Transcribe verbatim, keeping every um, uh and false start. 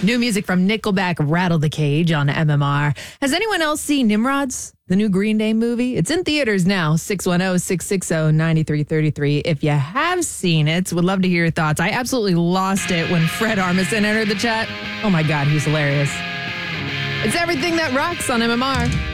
New music from Nickelback, Rattle the Cage on M M R. Has anyone else seen Nimrods, the new Green Day movie? It's in theaters now, six one zero, six six zero, nine three three three. If you have seen it, would love to hear your thoughts. I absolutely lost it when Fred Armisen entered the chat. Oh my God, he's hilarious. It's everything that rocks on M M R.